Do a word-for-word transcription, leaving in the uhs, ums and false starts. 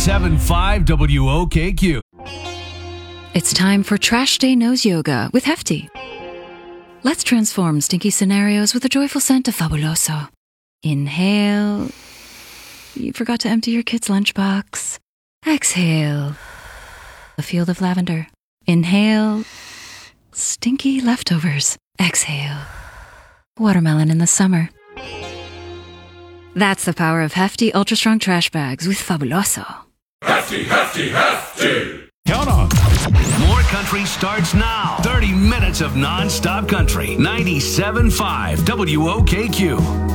ninety-seven point five W O K Q. It's time for Trash Day Nose Yoga with Hefty. Let's transform stinky scenarios with a joyful scent of Fabuloso. Inhale. You forgot to empty your kid's lunchbox. Exhale. A field of lavender. Inhale. Stinky leftovers. Exhale. Watermelon in the summer. That's the power of Hefty Ultra Strong Trash Bags with Fabuloso. Hefty, hefty, hefty! Count on. More country starts now. thirty minutes of non-stop country. ninety-seven point five W O K Q.